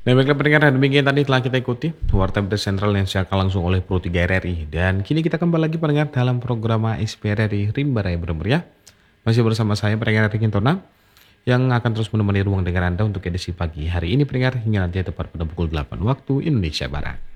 Nah, baiklah pendengar, demikian tadi telah kita ikuti Warta Berita Sentral yang siarkan langsung oleh Pro 3 RRI. Dan kini kita kembali lagi pendengar dalam program ASP RRI Rimba Raya Bermeriah. Masih bersama saya pendengar Rikintona yang akan terus menemani ruang dengar Anda untuk edisi pagi hari ini pendengar hingga nanti tepat pada pukul 8 waktu Indonesia Barat.